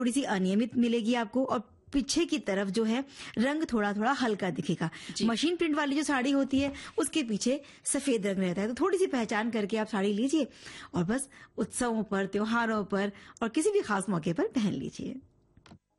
थोड़ी सी अनियमित मिलेगी आपको और पीछे की तरफ जो है रंग थोड़ा थोड़ा हल्का दिखेगा। मशीन प्रिंट वाली जो साड़ी होती है उसके पीछे सफेद रंग रहता है। तो थोड़ी सी पहचान करके आप साड़ी लीजिए और बस उत्सवों पर, त्योहारों पर और किसी भी खास मौके पर पहन लीजिए।